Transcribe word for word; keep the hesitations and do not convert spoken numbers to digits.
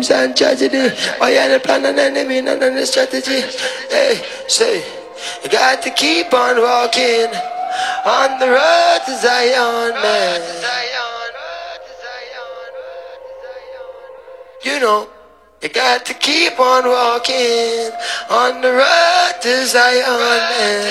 problems and tragedy. Why you the plan and enemy and the strategy? Hey, say, you got to keep on walking on the road to Zion, man. You know, you got to keep on walking on the road to Zion, man.